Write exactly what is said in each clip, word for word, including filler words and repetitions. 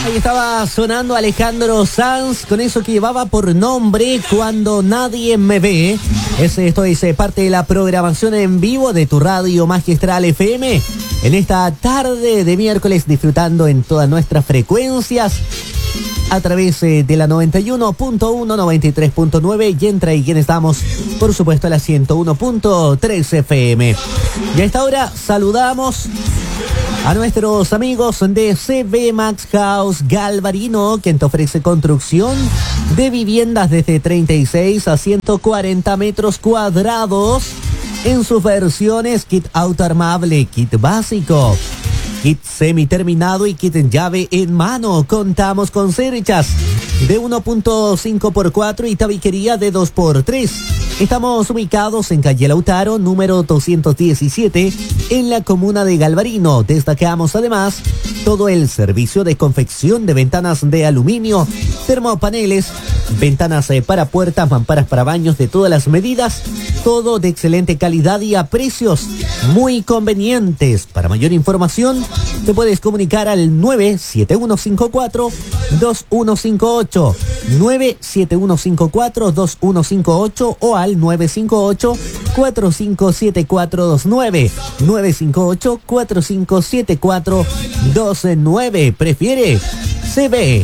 Ahí estaba sonando Alejandro Sanz con eso que llevaba por nombre Cuando Nadie Me Ve. Ese, esto es eh, parte de la programación en vivo de tu radio Magistral F M. En esta tarde de miércoles, disfrutando en todas nuestras frecuencias a través eh, de la noventa y uno punto uno, noventa y tres punto nueve y entre ahí quienes estamos, por supuesto, a la ciento uno punto tres F M. Y a esta hora saludamos a nuestros amigos de C B Max House Galvarino, quien te ofrece construcción de viviendas desde treinta y seis a ciento cuarenta metros cuadrados en sus versiones kit autoarmable, kit básico, kit semiterminado y kit en llave en mano. Contamos con cerchas de uno punto cinco por cuatro y tabiquería de dos por tres. Estamos ubicados en calle Lautaro, número doscientos diecisiete, en la comuna de Galvarino. Destacamos además todo el servicio de confección de ventanas de aluminio, termopaneles, ventanas eh, para puertas, mamparas para baños de todas las medidas, todo de excelente calidad y a precios muy convenientes. Para mayor información, te puedes comunicar al nueve siete uno cinco cuatro dos uno cinco ocho, nueve siete uno cinco cuatro dos uno cinco ocho o al nueve cinco ocho cuatro cinco siete cuatro dos nueve, nueve cinco ocho cuatro cinco siete cuatro dos nueve. Prefiere C B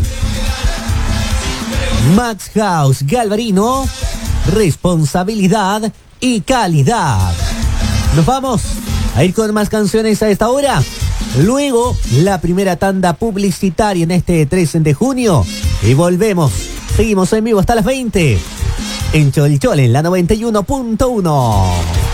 Max House Galvarino, responsabilidad y calidad. Nos vamos a ir con más canciones a esta hora. Luego, la primera tanda publicitaria en este trece de junio. Y volvemos. Seguimos en vivo hasta las veinte. En Cholchol, en la noventa y uno punto uno.